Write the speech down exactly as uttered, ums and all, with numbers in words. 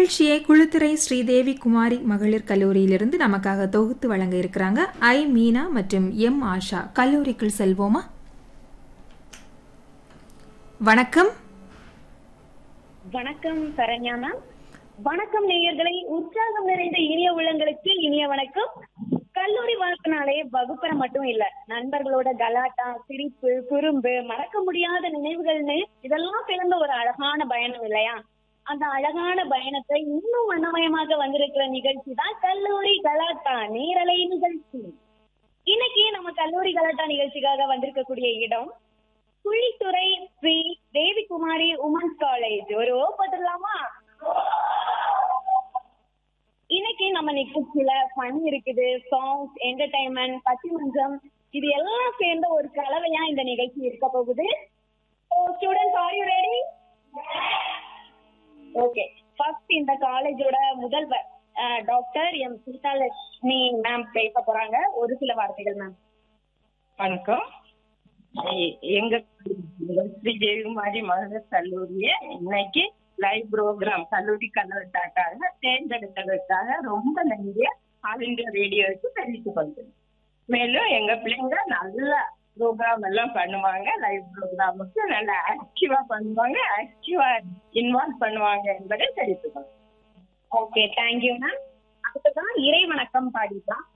நிகழ்ச்சியை குழுத்துறை ஸ்ரீதேவி குமாரி மகளிர் கல்லூரியிலிருந்து நமக்காக தொகுத்து வழங்க இருக்கிறாங்க ஐ மீனா மற்றும் எம் ஆஷா. கல்லூரிக்குள் செல்வோமா? வணக்கம். வணக்கம் சரண்யா மேம். வணக்கம் நேயர்களை. உற்சாகம் நிறைந்த இனிய உள்ளங்களுக்கு இனிய வணக்கம். கல்லூரி வாழ்க்கைனாலே வகுப்பறை மட்டும் இல்ல, நண்பர்களோட கலாட்டா, சிரிப்பு, குறும்பு, மறக்க முடியாத நினைவுகள்னு இதெல்லாம் பிறந்த ஒரு அழகான பயணம் இல்லையா? அந்த அழகான பயணத்தை இன்னும் வண்ணமயமாக வந்திருக்கிற நிகழ்ச்சி தான் கல்லூரி கலாட்டா நேரலை நிகழ்ச்சி. இன்னைக்கு நம்ம கல்லூரி கலாட்டா நிகழ்ச்சிக்காக வந்திருக்கக்கூடிய இடம் குழித்துறை ஸ்ரீ தேவி குமாரி உமன்ஸ் காலேஜ். ஒரு ஓ போட்டுடலாமா? இன்னைக்கு நம்ம நிகழ்ச்சியில ஃபன் இருக்குது, சாங்ஸ், என்டர்டைன்மெண்ட், பட்டிமன்றம், இது எல்லாம் சேர்ந்த ஒரு கலவையா இந்த நிகழ்ச்சி இருக்க போகுது. Students, are you ready? Okay. First இந்த காலேஜோட முதல்வர் டாக்டர் எம் சீதாலட்சுமி மேம் பேச போறாங்க. ஒரு சில வார்த்தைகள் மேம். வணக்கம். எங்க ஸ்ரீ தேவிகுமாரி மகளிர் கல்லூரிய இன்னைக்கு லைவ் ப்ரோக்ராம் கல்லூரி கலாட்டாக்காக தேர்ந்தெடுத்ததற்காக ரொம்ப நன்றி ஆல் இந்தியா ரேடியோவுக்கு தெரிவித்துக் கொள்கிறேன். மேலும் எங்க பிள்ளைங்க நல்ல ப்ரோக்ராம் எல்லாம் பண்ணுவாங்க, லைவ் ப்ரோக்ராமுக்கு நல்லா ஆக்டிவா பண்ணுவாங்க, ஆக்டிவா இன்வால்வ் பண்ணுவாங்க என்பதை தெரிவித்துக் கொள்கிறேன். Okay, thank you ma'am. அடுத்ததான் இறை வணக்கம் பாடிக்கலாம்.